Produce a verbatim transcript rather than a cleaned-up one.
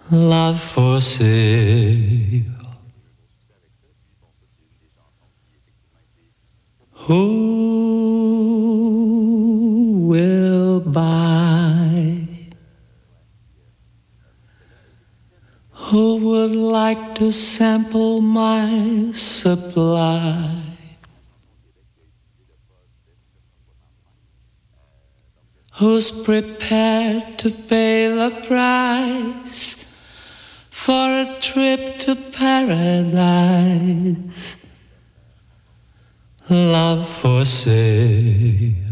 Love for sale. Who will buy? Who would like to sample my supply? Who's prepared to pay the price for a trip to paradise? Love for sale.